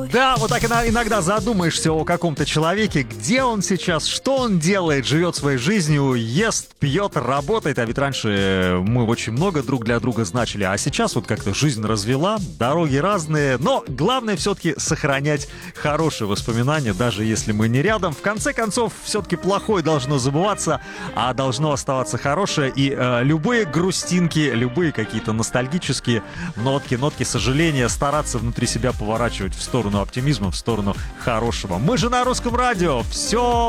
Да, вот так иногда задумаешься о каком-то человеке, где он сейчас, что он делает, живет своей жизнью, ест, пьет, работает. А ведь раньше мы очень много друг для друга значили, а сейчас вот как-то жизнь развела, дороги разные. Но главное все-таки сохранять хорошие воспоминания, даже если мы не рядом. В конце концов, все-таки плохое должно забываться, а должно оставаться хорошее. И любые грустинки, любые какие-то ностальгические нотки сожаления стараться внутри себя поворачивать в сторону оптимизма, в сторону хорошего. Мы же на Русском радио. Все